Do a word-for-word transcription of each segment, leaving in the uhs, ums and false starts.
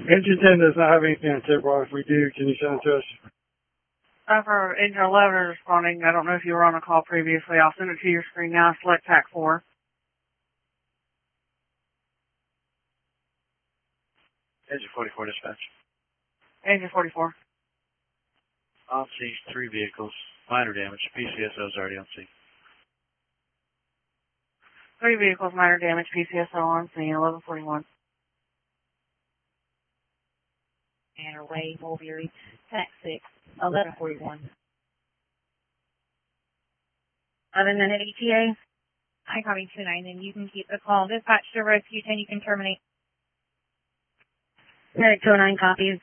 Engine ten does not have anything on Tipwire. If we do, can you send it to us? Uh, for Engine eleven responding, I don't know if you were on a call previously. I'll send it to your screen now. Select T A C four. Engine forty-four dispatch. Engine forty-four. On scene, three vehicles. Minor damage. P C S O's already on scene. Three vehicles, minor damage, P C S O on scene, eleven forty-one. Mannerway, Mulberry, tax six, eleven forty-one. eleven minute E T A. I copy two nine, and you can keep the call. Dispatch to rescue ten, you can terminate. Medic two oh nine copies.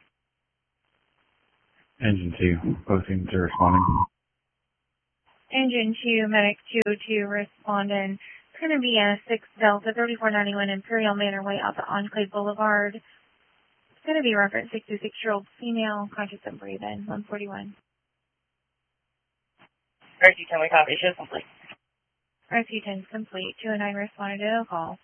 Engine two, both teams are responding. Engine two, Medic two oh two responding. It's going to be a six Delta thirty-four ninety-one Imperial Manor Way out to Enclave Boulevard. It's going to be reference sixty-six-year-old female, conscious and breathing, one forty-one. Rescue ten, we copy. Shift complete. Rescue ten is complete. two oh nine responded to the call.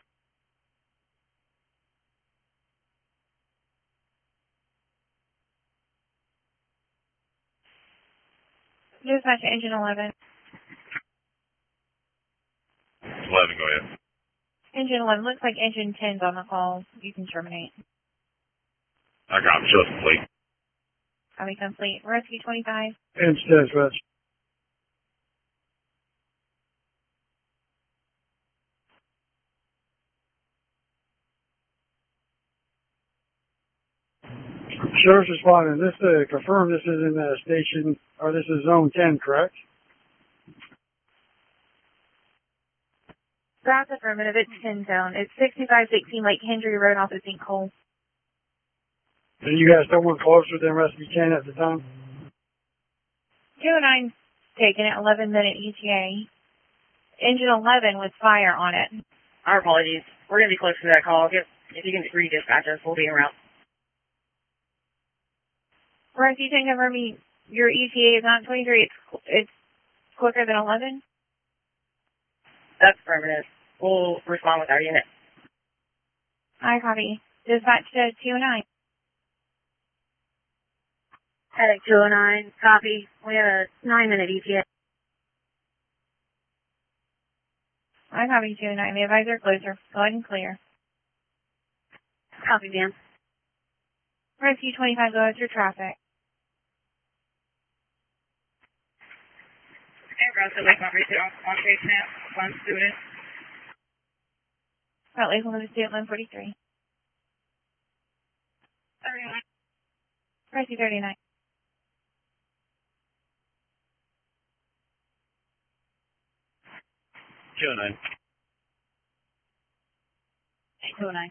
Dispatch to Engine eleven. eleven, go ahead. Engine eleven, looks like Engine ten's on the call. You can terminate. I got him. Just complete. Copy complete. Rescue twenty-five. Engine ten dispatch. Sheriff's responding. This uh, confirm this is in the station, or this is zone ten, correct? That's affirmative. It's ten zone. It's sixty-five sixteen Lake Hendry Road off of Sinkhole. And you guys don't want closer than Rescue ten at the time? two oh nine taken at eleven minute E T A. Engine eleven with fire on it. Our apologies. We're going to be close to that call. If, if you can redispatch us, we'll be en route. Rescue ten, confirm me. Your E T A is not twenty-three. It's, it's quicker than eleven? That's affirmative. We'll respond with our unit. I copy. Dispatch to two oh nine. Heading two oh nine, copy. We have a nine minute E T A. I copy two oh nine. The advisor closer. Go ahead and clear. Copy, ma'am. Rescue twenty-five, go ahead through traffic. Aircraft at Lake Montgomery on, on Chase Snap. One student. About Lake Montgomery at one forty-three. thirty-nine. Rescue thirty-nine. two oh nine. two oh nine.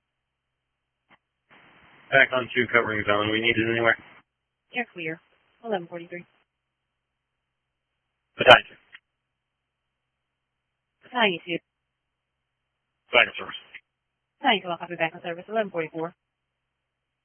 Back on two, covering zone. We need it anywhere. You're clear. eleven forty-three. Battalion two. Battalion two. Back in service. Battalion two, I'll copy back on service. eleven forty-four.